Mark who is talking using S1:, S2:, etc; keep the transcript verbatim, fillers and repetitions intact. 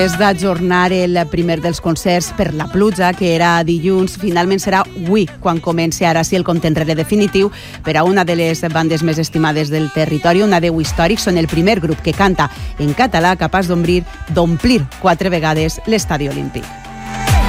S1: És d'ajornar el primer dels concerts per la pluja, que era dilluns. Finalment serà avui quan comenci ara sí el compte enrere definitiu per a una de les bandes més estimades del territori, una deu històric. Són el primer grup que canta en català capaç d'omplir d'omplir quatre vegades l'Estadi Olímpic.